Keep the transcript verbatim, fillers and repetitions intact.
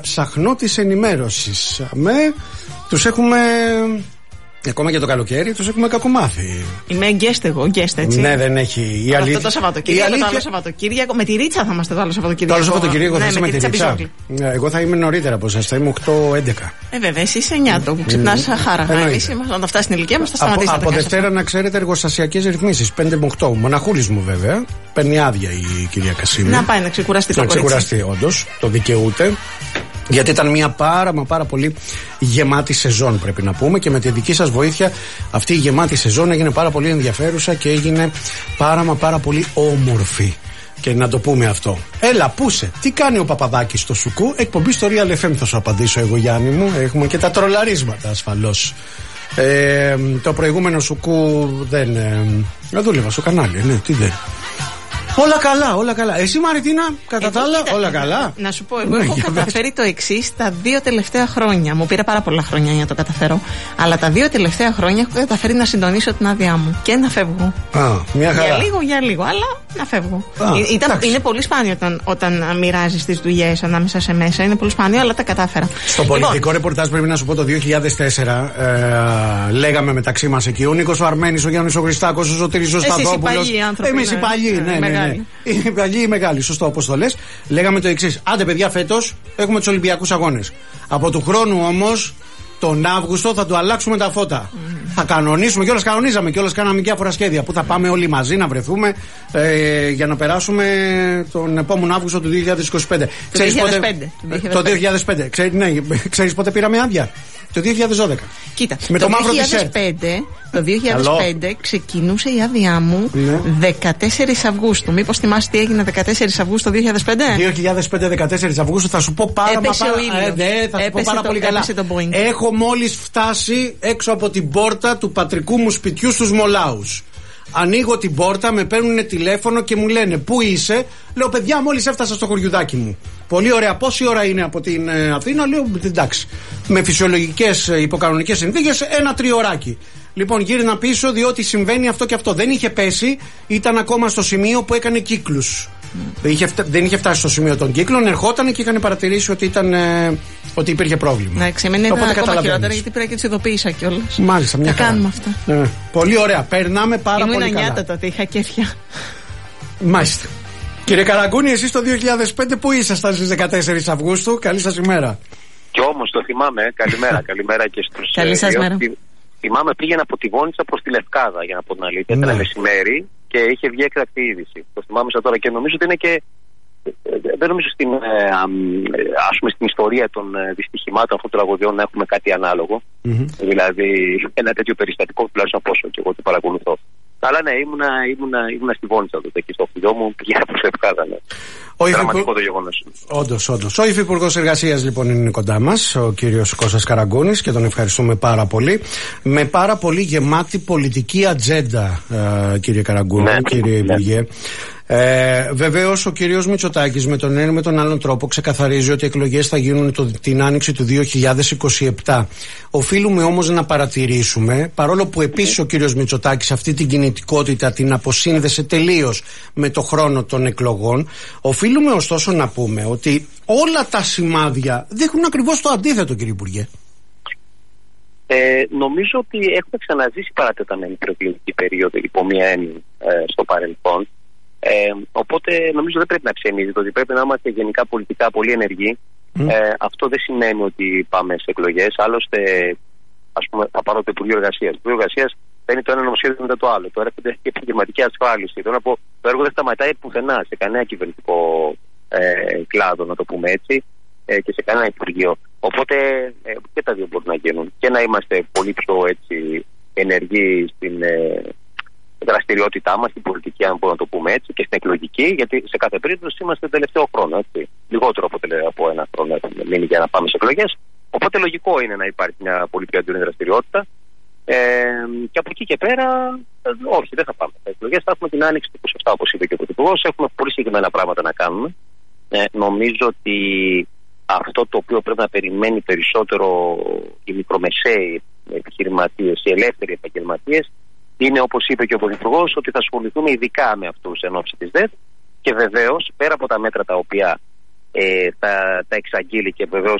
Ψαχνό της ενημέρωσης. Με τους έχουμε. Ακόμα και το καλοκαίρι τους έχουμε κακομάθει. Είμαι guest εγώ, guest έτσι. Ναι, δεν έχει. Η αλήθεια... Αυτό το Σαββατοκύριακο, αλήθεια... το άλλο Σαββατοκύριακο. Με τη Ρίτσα θα είμαστε το άλλο Σαββατοκύριακο. Το άλλο Σαββατοκύριακο θα ναι, είσαι με, με τη Ρίτσα. Εγώ θα είμαι νωρίτερα από εσάς, θα είμαι οκτώ έντεκα. Ε, βέβαια, εσύ είσαι εννιά το που ξυπνάς χάρακα. Εμείς όταν φτάσει στην ηλικία μας θα σταματήσει. Από, από Δευτέρα να ξέρετε εργοστασιακές ρυθμίσεις. πέντε με οκτώ. Μοναχούλης μου βέβαια. Παίρνει άδεια η κυρία Κασίμη. Να πάει να ξεκουραστεί το Να ξεκουραστεί, όντως. Το δικαιούται. Γιατί ήταν μια πάρα μα πάρα πολύ γεμάτη σεζόν, πρέπει να πούμε, και με τη δική σας βοήθεια αυτή η γεμάτη σεζόν έγινε πάρα πολύ ενδιαφέρουσα και έγινε πάρα μα πάρα πολύ όμορφη. Και να το πούμε αυτό. Έλα, πούσε, τι κάνει ο Παπαδάκης στο Σουκού? Εκπομπή στο Real εφ εμ θα σου απαντήσω εγώ, Γιάννη μου. Έχουμε και τα τρολαρίσματα ασφαλώς. Ε, το προηγούμενο Σουκού δεν. Ε, δούλευα στο κανάλι, ναι, τι δεν. Όλα καλά, όλα καλά. Εσύ, Μαριτίνα, κατά τα άλλα, όλα καλά. Να σου πω, εγώ έχω καταφέρει το εξής τα δύο τελευταία χρόνια. Μου πήρε πάρα πολλά χρόνια για να το καταφέρω. Αλλά τα δύο τελευταία χρόνια έχω καταφέρει να συντονίσω την άδειά μου και να φεύγω. Α, μια χαρά. Για λίγο, για λίγο, αλλά να φεύγω. Α, Ήταν, είναι πολύ σπάνιο όταν, όταν μοιράζεις τις δουλειές ανάμεσα σε μέσα. Είναι πολύ σπάνιο, αλλά τα κατάφερα. Στο λοιπόν, πολιτικό ρεπορτάζ πρέπει να σου πω το δύο χιλιάδες τέσσερα ε, λέγαμε μεταξύ μας εκεί ο Νίκος ο Αρμένης, ο Γιάννης ο Χριστάκος, ο Σωτήρης ο Σταθόπουλος. Εμείς οι παλιοί, ναι, ναι, ναι. Οι παλιοί, οι μεγάλοι, σωστό, όπως το λες. Λέγαμε το εξής: άντε, παιδιά, φέτος έχουμε τους Ολυμπιακούς Αγώνες. Από του χρόνου όμως, τον Αύγουστο, θα του αλλάξουμε τα φώτα. Mm. Θα κανονίσουμε, κιόλας κανονίζαμε, κιόλας κάναμε διάφορα σχέδια. Πού θα πάμε όλοι μαζί να βρεθούμε ε, για να περάσουμε τον επόμενο Αύγουστο του δύο χιλιάδες είκοσι πέντε. Το δύο χιλιάδες πέντε. Πότε, το δύο χιλιάδες πέντε. Ξέρεις, ναι, ξέρεις πότε πήραμε άδεια? Το δύο χιλιάδες δώδεκα. Κοίτα, με το, το, δύο χιλιάδες πέντε, το δύο χιλιάδες πέντε ξεκινούσε η άδειά μου ναι. δεκατέσσερις Αυγούστου. Μήπως θυμάσαι τι έγινε δεκατέσσερις Αυγούστου το δύο χιλιάδες πέντε? δύο χιλιάδες πέντε δεκατέσσερις Αυγούστου, θα σου πω πάρα, έπεσε πάρα, ο ήλιος. Ε, ναι, θα σου πω πάρα το, πολύ καλά. Έχω μόλις φτάσει έξω από την πόρτα του πατρικού μου σπιτιού στους Μολάους. Ανοίγω την πόρτα, με παίρνουν τηλέφωνο και μου λένε πού είσαι? Λέω, παιδιά, μόλις έφτασα στο χωριουδάκι μου. Πολύ ωραία. Πόση ώρα είναι από την ε, Αθήνα? Λέω, εντάξει. Με φυσιολογικές ε, υποκανονικές συνθήκες, ένα τριωράκι. Λοιπόν, γύρνα πίσω, διότι συμβαίνει αυτό και αυτό. Δεν είχε πέσει, ήταν ακόμα στο σημείο που έκανε κύκλους. Mm. Δεν, είχε, δεν είχε φτάσει στο σημείο των κύκλων, ερχόταν και είχαν παρατηρήσει ότι, ήταν, ε, ότι υπήρχε πρόβλημα. Ναι, ξεμένα ήταν ακόμα χειρότερα, γιατί πρέπει και τους ειδοποίησα κιόλας. Μάλιστα, μια χαρά. Τα κάνουμε αυτά. Ε, πολύ ωραία, περνάμε πάρα Ήμουν πολύ καλά. Ήμουν νιάτα τότε, είχα κέφια. Μάλιστα. Κύριε Καραγκούνη, εσείς το δύο χιλιάδες πέντε που ήσασταν στις δεκατέσσερις Αυγούστου? Καλή σας ημέρα. Κι όμως το θυμάμαι, καλημέρα, καλημέρα και στους. Καλή σας μέρα. Θυμάμαι, πήγαινα από τη Βόνιτσα προς τη Λευκάδα, για να πω την αλήθεια. Ήταν μεσημέρι και είχε βγει έκτακτη είδηση. Το θυμάμαι σαν τώρα και νομίζω ότι είναι και. Δεν νομίζω στην, ας πούμε, στην ιστορία των δυστυχημάτων αυτών των τραγωδιών να έχουμε κάτι ανάλογο. Mm-hmm. Δηλαδή ένα τέτοιο περιστατικό, τουλάχιστον από όσο και εγώ το παρακολουθώ. Αλλά ναι, ήμουνα, ήμουνα, ήμουνα στη Βόνιτσα τότε εκεί στο φιλιό μου, πήγαινα προς Λευκάδα. Ναι. Δραματικό το γεγονός. Όντως, όντως. Ο Υφυπουργός Εργασίας λοιπόν είναι κοντά μας, ο κύριος Κώστας Καραγκούνης, και τον ευχαριστούμε πάρα πολύ. Με πάρα πολύ γεμάτη πολιτική ατζέντα, ε, κύριε Καραγκούνη, ναι, κύριε Υπουργέ. Ναι. Ε, βεβαίως ο κύριος Μητσοτάκης με τον ένα ή με τον άλλον τρόπο ξεκαθαρίζει ότι οι εκλογές θα γίνουν το, την άνοιξη του δύο χιλιάδες είκοσι επτά. Οφείλουμε όμως να παρατηρήσουμε, παρόλο που επίσης ο κύριος Μητσοτάκης αυτή την κινητικότητα την αποσύνδεσε τελείως με το χρόνο των εκλογών, οφείλουμε ωστόσο να πούμε ότι όλα τα σημάδια δείχνουν ακριβώς το αντίθετο, κύριε Υπουργέ. Ε, νομίζω ότι έχουμε ξαναζήσει παρατεταμένη προεκλογική περίοδο υπό μία έννοια ε, στο παρελθόν. Ε, οπότε νομίζω δεν πρέπει να ξενίζει το ότι πρέπει να είμαστε γενικά πολιτικά πολύ ενεργοί. Mm. Ε, αυτό δεν σημαίνει ότι πάμε σε εκλογές. Άλλωστε, ας πούμε, θα πάρω το Υπουργείο Εργασίας. Το Υπουργείο Εργασίας παίρνει το ένα νομοσχέδιο μετά το άλλο. Τώρα έρχεται και επαγγελματική ασφάλιση. Θέλω να πω, το έργο δεν σταματάει πουθενά σε κανένα κυβερνητικό ε, κλάδο, να το πούμε έτσι, ε, και σε κανένα Υπουργείο. Οπότε ε, και τα δύο μπορούν να γίνουν. Και να είμαστε πολύ πιο έτσι, ενεργοί στην. Ε, δραστηριότητά μας, στην πολιτική, αν μπορούμε να το πούμε έτσι, και στην εκλογική, γιατί σε κάθε περίπτωση είμαστε τελευταίο χρόνο. Έτσι. Λιγότερο από, από ένα χρόνο έχουμε μείνει για να πάμε σε εκλογές. Οπότε λογικό είναι να υπάρχει μια πολύ πιο έντονη δραστηριότητα. Ε, και από εκεί και πέρα, όχι, δεν θα πάμε. Σε εκλογές θα έχουμε την άνοιξη του είκοσι επτά, όπως είπε και ο Πρωθυπουργός. Έχουμε πολύ συγκεκριμένα πράγματα να κάνουμε. Ε, νομίζω ότι αυτό το οποίο πρέπει να περιμένει περισσότερο οι μικρομεσαίοι επιχειρηματίες, οι ελεύθεροι επαγγελματίες, είναι, όπως είπε και ο Πρωθυπουργός, ότι θα ασχοληθούμε ειδικά με αυτούς εν ώψη της ΔΕΘ, και βεβαίως πέρα από τα μέτρα τα οποία ε, θα τα εξαγγείλει και βεβαίως